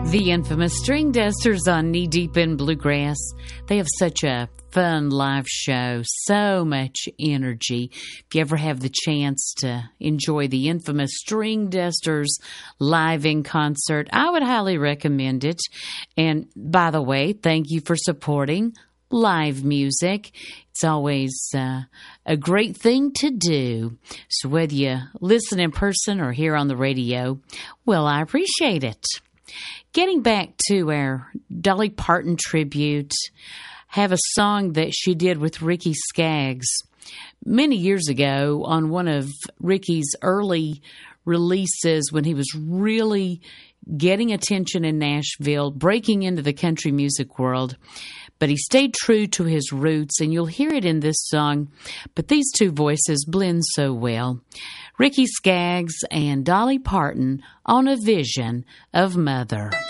The infamous String Dusters on Knee Deep in Bluegrass. They have such a fun live show, so much energy. If you ever have the chance to enjoy the infamous String Dusters live in concert, I would highly recommend it. And by the way, thank you for supporting live music. It's always a great thing to do. So whether you listen in person or here on the radio, well, I appreciate it. Getting back to our Dolly Parton tribute, have a song that she did with Ricky Skaggs many years ago on one of Ricky's early releases when he was really getting attention in Nashville, breaking into the country music world. But he stayed true to his roots, and you'll hear it in this song. But these two voices blend so well. Ricky Skaggs and Dolly Parton on A Vision of Mother.